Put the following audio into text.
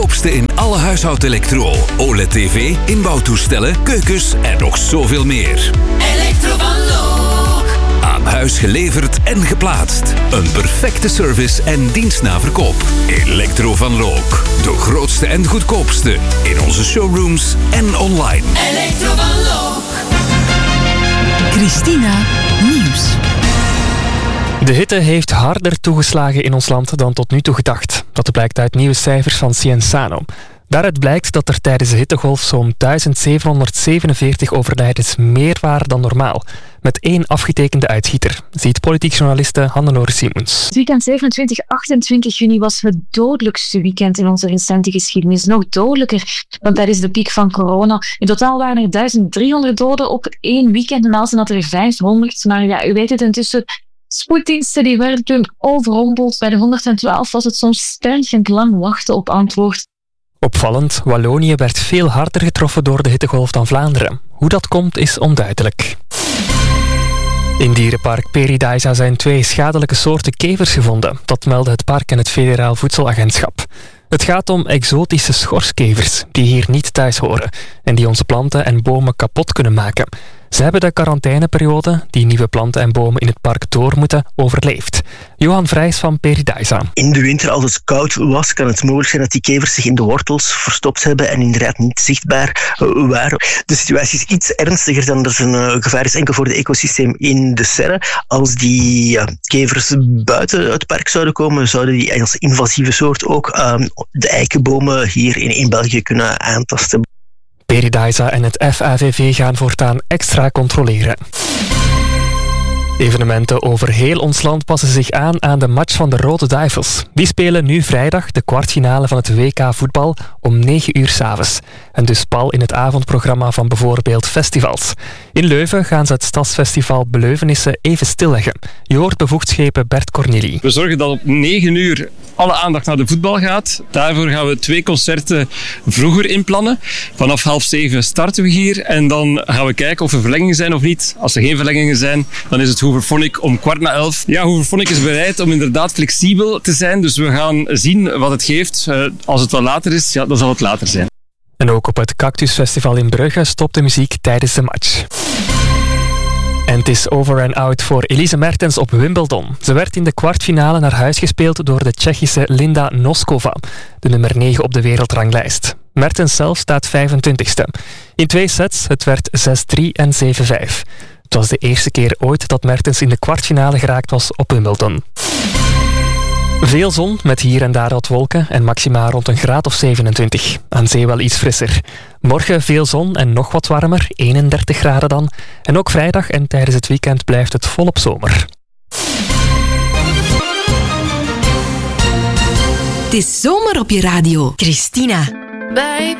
goedkoopste in alle huishoudelektro, OLED-tv, inbouwtoestellen, keukens en nog zoveel meer. Elektro van Look. Aan huis geleverd en geplaatst. Een perfecte service en dienst na verkoop. Elektro van Look. De grootste en goedkoopste in onze showrooms en online. Elektro van Look. Christina Nieuws. De hitte heeft harder toegeslagen in ons land dan tot nu toe gedacht. Dat blijkt uit nieuwe cijfers van Cienzano. Daaruit blijkt dat er tijdens de hittegolf zo'n 1747 overlijdens meer waren dan normaal. Met 1 afgetekende uitschieter, ziet politiek journaliste Hannelore Simons. Het weekend 27, 28 juni was het dodelijkste weekend in onze recente geschiedenis. Nog dodelijker dan tijdens de piek van corona. In totaal waren er 1300 doden op 1 weekend. Normaal zijn dat er 500. Maar ja, u weet het intussen. Spoeddiensten die werden overrompeld. Bij de 112 was het soms stergend lang wachten op antwoord. Opvallend, Wallonië werd veel harder getroffen door de hittegolf dan Vlaanderen. Hoe dat komt is onduidelijk. In dierenpark Paradise zijn 2 schadelijke soorten kevers gevonden. Dat meldde het park en het Federaal Voedselagentschap. Het gaat om exotische schorskevers die hier niet thuis horen en die onze planten en bomen kapot kunnen maken. Ze hebben de quarantaineperiode, die nieuwe planten en bomen in het park door moeten, overleefd. Johan Vrijs van Paradise. In de winter, als het koud was, kan het mogelijk zijn dat die kevers zich in de wortels verstopt hebben en inderdaad niet zichtbaar waren. De situatie is iets ernstiger dan dat een gevaar is enkel voor het ecosysteem in de serre. Als die kevers buiten het park zouden komen, zouden die als invasieve soort ook de eikenbomen hier in België kunnen aantasten. Paradise en het FAVV gaan voortaan extra controleren. Evenementen over heel ons land passen zich aan de match van de Rode Duivels. Die spelen nu vrijdag de kwartfinale van het WK voetbal om 9 uur 's avonds. En dus pal in het avondprogramma van bijvoorbeeld festivals. In Leuven gaan ze het Stadsfestival Beleuvenissen even stilleggen. Je hoort bevoegdschepen Bert Corneli. We zorgen dat op 9 uur alle aandacht naar de voetbal gaat. Daarvoor gaan we 2 concerten vroeger inplannen. Vanaf 6:30 starten we hier en dan gaan we kijken of er verlengingen zijn of niet. Als er geen verlengingen zijn, dan is het Hooverphonic om 11:15. Ja, Hooverphonic is bereid om inderdaad flexibel te zijn. Dus we gaan zien wat het geeft. Als het wat later is, ja, dan zal het later zijn. En ook op het Cactusfestival in Brugge stopt de muziek tijdens de match. En het is over en out voor Elise Mertens op Wimbledon. Ze werd in de kwartfinale naar huis gespeeld door de Tsjechische Linda Noskova, de nummer 9 op de wereldranglijst. Mertens zelf staat 25ste. In 2 sets, het werd 6-3 en 7-5. Het was de eerste keer ooit dat Mertens in de kwartfinale geraakt was op Wimbledon. Veel zon, met hier en daar wat wolken en maximaal rond een graad of 27. Aan zee wel iets frisser. Morgen veel zon en nog wat warmer, 31 graden dan. En ook vrijdag en tijdens het weekend blijft het volop zomer. Het is zomer op je radio. Christina. Bij